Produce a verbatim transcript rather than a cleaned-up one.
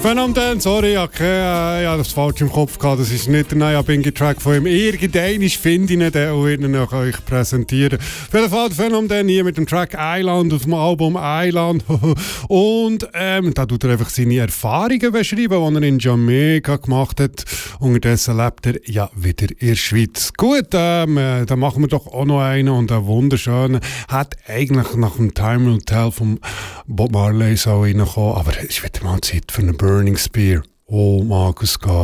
Phänomen, sorry, okay, äh, ich habe das falsch im Kopf gehabt. Das ist nicht der neue Bingy-Track von ihm. Irgendeinen finde ich ihn, den will ich euch präsentieren. Auf jeden Fall Phänomen hier mit dem Track Island auf dem Album Island. Und ähm, da tut er einfach seine Erfahrungen beschreiben, die er in Jamaika gemacht hat. Unterdessen lebt er ja wieder in der Schweiz. Gut, ähm, äh, dann machen wir doch auch noch einen und einen wunderschönen. Hat eigentlich nach dem Time Will Tell von Bob Marley so reinkommen, aber es ist wieder mal Zeit für eine Burning Spear. Oh, Markus Gabel.